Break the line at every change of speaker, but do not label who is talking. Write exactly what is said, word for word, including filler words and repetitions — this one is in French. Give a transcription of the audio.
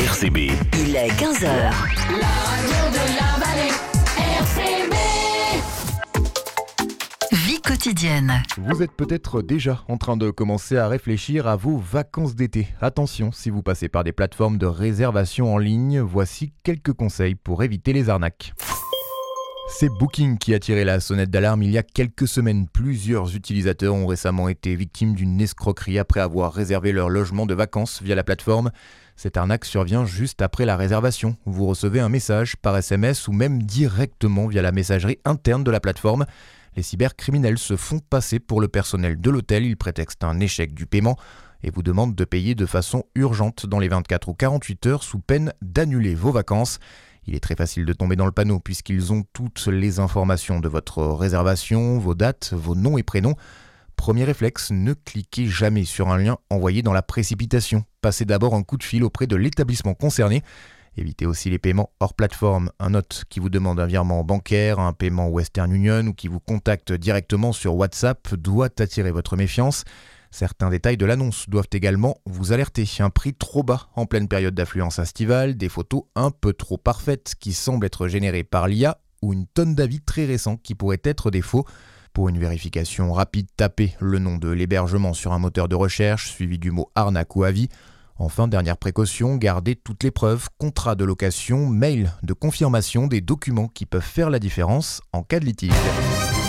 R C B.
Il est quinze heures.
La radio de la vallée, R C B.
Vie quotidienne.
Vous êtes peut-être déjà en train de commencer à réfléchir à vos vacances d'été. Attention, si vous passez par des plateformes de réservation en ligne, voici quelques conseils pour éviter les arnaques. C'est Booking qui a tiré la sonnette d'alarme il y a quelques semaines. Plusieurs utilisateurs ont récemment été victimes d'une escroquerie après avoir réservé leur logement de vacances via la plateforme. Cette arnaque survient juste après la réservation. Vous recevez un message par S M S ou même directement via la messagerie interne de la plateforme. Les cybercriminels se font passer pour le personnel de l'hôtel. Ils prétextent un échec du paiement et vous demandent de payer de façon urgente dans les vingt-quatre ou quarante-huit heures sous peine d'annuler vos vacances. Il est très facile de tomber dans le panneau puisqu'ils ont toutes les informations de votre réservation, vos dates, vos noms et prénoms. Premier réflexe, ne cliquez jamais sur un lien envoyé dans la précipitation. Passez d'abord un coup de fil auprès de l'établissement concerné. Évitez aussi les paiements hors plateforme. Un hôte qui vous demande un virement bancaire, un paiement Western Union ou qui vous contacte directement sur WhatsApp doit attirer votre méfiance. Certains détails de l'annonce doivent également vous alerter. Un prix trop bas en pleine période d'affluence estivale, des photos un peu trop parfaites qui semblent être générées par l'I A ou une tonne d'avis très récents qui pourraient être des faux. Pour une vérification rapide, tapez le nom de l'hébergement sur un moteur de recherche suivi du mot arnaque ou avis. Enfin, dernière précaution, gardez toutes les preuves, contrat de location, mail de confirmation des documents qui peuvent faire la différence en cas de litige.